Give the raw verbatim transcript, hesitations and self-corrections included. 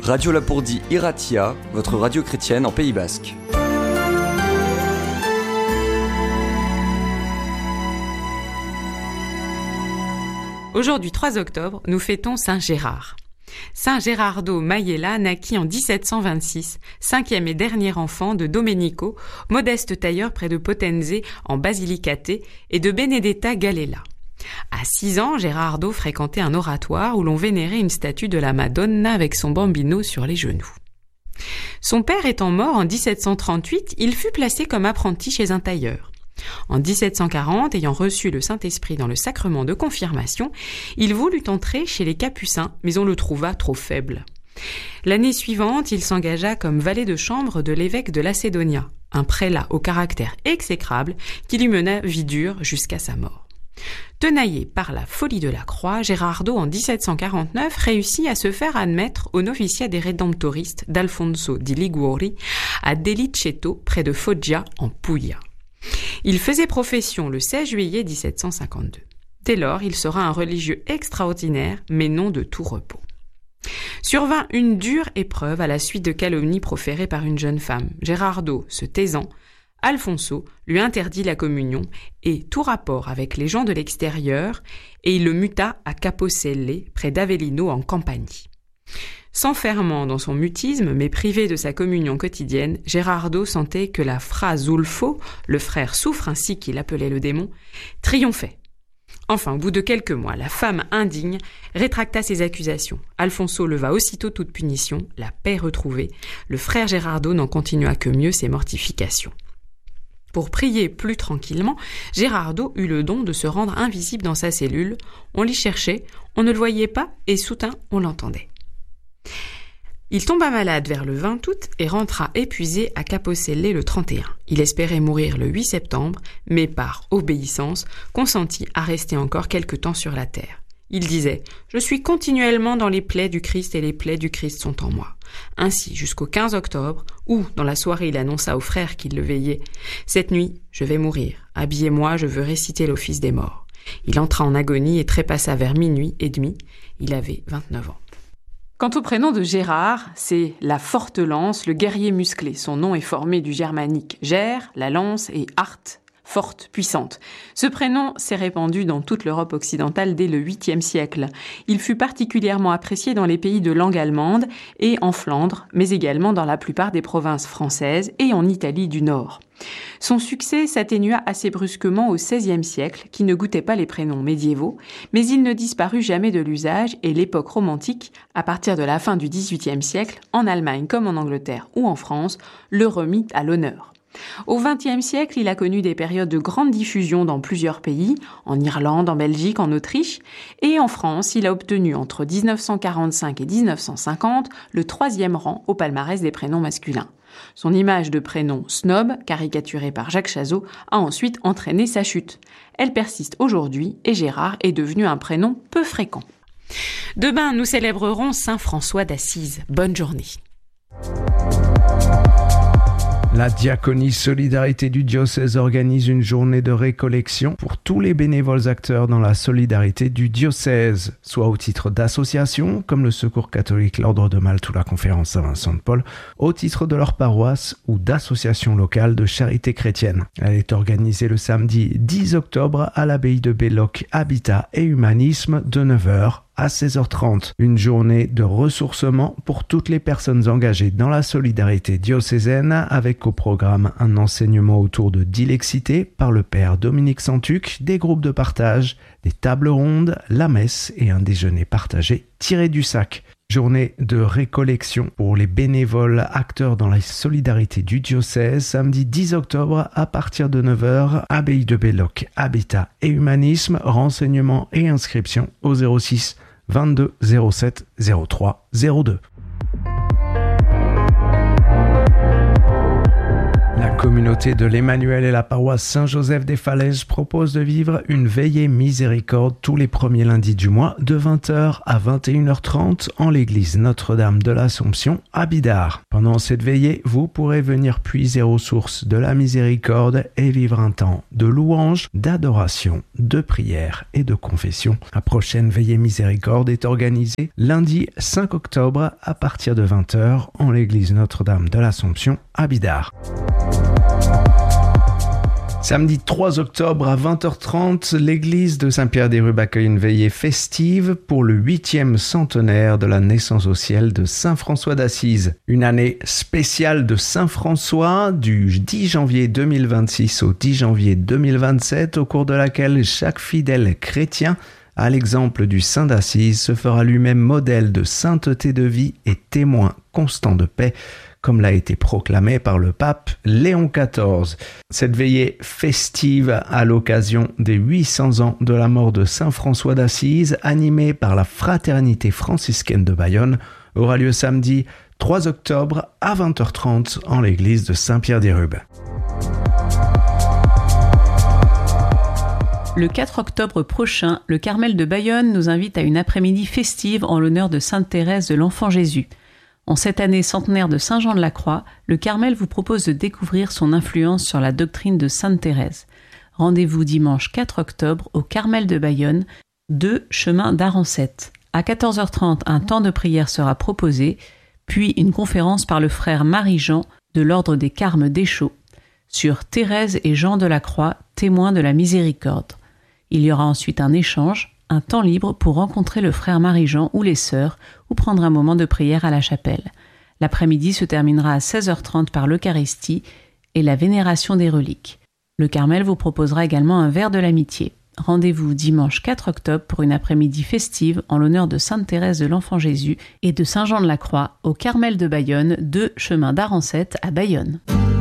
Radio Lapourdie Iratia, votre radio chrétienne en Pays Basque. Aujourd'hui, trois octobre, nous fêtons Saint Gérard. Saint Gerardo Maiella naquit en dix-sept cent vingt-six, cinquième et dernier enfant de Domenico, modeste tailleur près de Potenze en Basilicate, et de Benedetta Gallela. À six ans, Gerardo fréquentait un oratoire où l'on vénérait une statue de la Madonna avec son bambino sur les genoux. Son père étant mort en dix-sept cent trente-huit, il fut placé comme apprenti chez un tailleur. En dix-sept cent quarante, ayant reçu le Saint-Esprit dans le sacrement de confirmation, il voulut entrer chez les Capucins, mais on le trouva trop faible. L'année suivante, il s'engagea comme valet de chambre de l'évêque de Lacedonia, un prélat au caractère exécrable qui lui mena vie dure jusqu'à sa mort. Tenaillé par la folie de la croix, Gerardo, en dix-sept cent quarante-neuf, réussit à se faire admettre au noviciat des rédemptoristes d'Alfonso di Liguori à Deliceto, près de Foggia, en Puglia. Il faisait profession le seize juillet dix-sept cent cinquante-deux. Dès lors, il sera un religieux extraordinaire, mais non de tout repos. Survint une dure épreuve à la suite de calomnies proférées par une jeune femme. Gerardo, se taisant, Alfonso lui interdit la communion et tout rapport avec les gens de l'extérieur, et il le muta à Caposelle, près d'Avellino en Campanie. S'enfermant dans son mutisme, mais privé de sa communion quotidienne, Gerardo sentait que la Fra Zulfo, le frère souffre ainsi qu'il appelait le démon, triomphait. Enfin, au bout de quelques mois, la femme indigne rétracta ses accusations. Alfonso leva aussitôt toute punition, la paix retrouvée. Le frère Gerardo n'en continua que mieux ses mortifications. Pour prier plus tranquillement, Gerardo eut le don de se rendre invisible dans sa cellule. On l'y cherchait, on ne le voyait pas et soudain on l'entendait. Il tomba malade vers le vingt août et rentra épuisé à Caposelle le trente et un. Il espérait mourir le huit septembre, mais par obéissance, consentit à rester encore quelque temps sur la terre. Il disait « Je suis continuellement dans les plaies du Christ et les plaies du Christ sont en moi ». Ainsi jusqu'au quinze octobre, où, dans la soirée, il annonça aux frères qu'il le veillait « Cette nuit, je vais mourir. Habillez-moi, je veux réciter l'office des morts ». Il entra en agonie et trépassa vers minuit et demi. Il avait vingt-neuf ans. Quant au prénom de Gérard, c'est la forte lance, le guerrier musclé. Son nom est formé du germanique ger, la lance, et art, forte, puissante. Ce prénom s'est répandu dans toute l'Europe occidentale dès le huitième siècle. Il fut particulièrement apprécié dans les pays de langue allemande et en Flandre, mais également dans la plupart des provinces françaises et en Italie du Nord. Son succès s'atténua assez brusquement au seizième siècle, qui ne goûtait pas les prénoms médiévaux, mais il ne disparut jamais de l'usage et l'époque romantique, à partir de la fin du dix-huitième siècle, en Allemagne comme en Angleterre ou en France, le remit à l'honneur. Au vingtième siècle, il a connu des périodes de grande diffusion dans plusieurs pays, en Irlande, en Belgique, en Autriche, et en France, il a obtenu entre dix-neuf cent quarante-cinq et dix-neuf cent cinquante le troisième rang au palmarès des prénoms masculins. Son image de prénom snob, caricaturée par Jacques Chazot, a ensuite entraîné sa chute. Elle persiste aujourd'hui et Gérard est devenu un prénom peu fréquent. Demain, nous célébrerons Saint François d'Assise. Bonne journée. La Diaconie Solidarité du Diocèse organise une journée de récollection pour tous les bénévoles acteurs dans la solidarité du diocèse, soit au titre d'associations comme le Secours catholique, l'Ordre de Malte ou la Conférence Saint-Vincent de Paul, au titre de leur paroisse ou d'associations locales de charité chrétienne. Elle est organisée le samedi dix octobre à l'abbaye de Belloc, Habitat et Humanisme de neuf heures à seize heures trente. Une journée de ressourcement pour toutes les personnes engagées dans la solidarité diocésaine, avec au programme un enseignement autour de dilexité par le père Dominique Santuc, des groupes de partage, des tables rondes, la messe et un déjeuner partagé tiré du sac. Journée de récollection pour les bénévoles acteurs dans la solidarité du diocèse, samedi dix octobre à partir de neuf heures, abbaye de Belloc, Habitat et Humanisme. Renseignements et inscriptions au zéro six vingt-deux zéro sept zéro trois zéro deux. La communauté de l'Emmanuel et la paroisse Saint-Joseph des Falaises propose de vivre une veillée miséricorde tous les premiers lundis du mois de vingt heures à vingt et une heures trente en l'église Notre-Dame de l'Assomption à Bidart. Pendant cette veillée, vous pourrez venir puiser aux sources de la miséricorde et vivre un temps de louange, d'adoration, de prière et de confession. La prochaine veillée miséricorde est organisée lundi cinq octobre à partir de vingt heures en l'église Notre-Dame de l'Assomption à Bidart. Samedi trois octobre à vingt heures trente, l'église de Saint-Pierre-des-Rubes accueille une veillée festive pour le huitième centenaire de la naissance au ciel de Saint François d'Assise. Une année spéciale de Saint François du dix janvier deux mille vingt-six au dix janvier deux mille vingt-sept, au cours de laquelle chaque fidèle chrétien, à l'exemple du Saint d'Assise, se fera lui-même modèle de sainteté de vie et témoin constant de paix, comme l'a été proclamé par le pape Léon quatorze. Cette veillée festive à l'occasion des huit cents ans de la mort de Saint François d'Assise, animée par la Fraternité franciscaine de Bayonne, aura lieu samedi trois octobre à vingt heures trente en l'église de Saint-Pierre-des-Rubes. Le quatre octobre prochain, le Carmel de Bayonne nous invite à une après-midi festive en l'honneur de Sainte Thérèse de l'Enfant Jésus. En cette année centenaire de Saint Jean de la Croix, le Carmel vous propose de découvrir son influence sur la doctrine de Sainte Thérèse. Rendez-vous dimanche quatre octobre au Carmel de Bayonne, deux chemin d'Arancette. À quatorze heures trente, un temps de prière sera proposé, puis une conférence par le frère Marie-Jean de l'ordre des Carmes d'Échaud sur Thérèse et Jean de la Croix, témoins de la miséricorde. Il y aura ensuite un échange, un temps libre pour rencontrer le frère Marie-Jean ou les sœurs ou prendre un moment de prière à la chapelle. L'après-midi se terminera à seize heures trente par l'Eucharistie et la vénération des reliques. Le Carmel vous proposera également un verre de l'amitié. Rendez-vous dimanche quatre octobre pour une après-midi festive en l'honneur de Sainte Thérèse de l'Enfant Jésus et de Saint Jean de la Croix au Carmel de Bayonne, deux chemin d'Arancette à Bayonne.